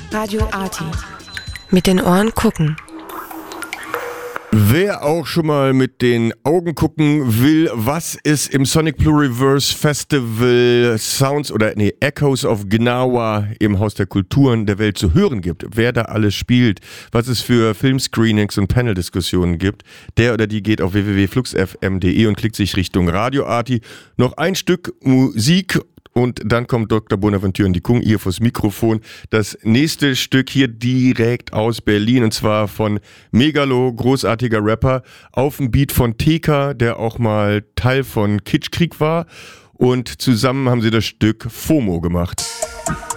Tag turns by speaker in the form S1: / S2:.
S1: Radio Arty. Mit den Ohren gucken.
S2: Wer auch schon mal mit den Augen gucken will, was es im Sonic Pluriverse Festival Echoes of Gnawa im Haus der Kulturen der Welt zu hören gibt, wer da alles spielt, was es für Filmscreenings und Paneldiskussionen gibt, der oder die geht auf www.fluxfm.de und klickt sich Richtung Radio Arty. Noch ein Stück Musik. Und dann kommt Dr. Bonaventure Ndikung hier vors Mikrofon. Das nächste Stück hier direkt aus Berlin, und zwar von Megalo, großartiger Rapper, auf dem Beat von TK, der auch mal Teil von Kitschkrieg war. Und zusammen haben sie das Stück FOMO gemacht.